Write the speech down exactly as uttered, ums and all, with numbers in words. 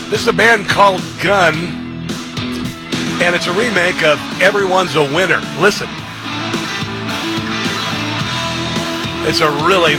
This is a band called Gun, and it's a remake of Everyone's a Winner. Listen. It's a really